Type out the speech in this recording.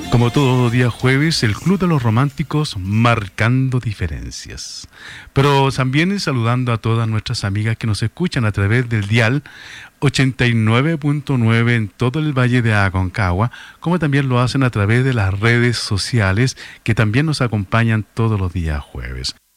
Como todo día jueves, el Club de los Románticos marcando diferencias. Pero también saludando a todas nuestras amigas que nos escuchan a través del dial 89.9 en todo el Valle de Aconcagua, como también lo hacen a través de las redes sociales que también nos acompañan todos los días jueves.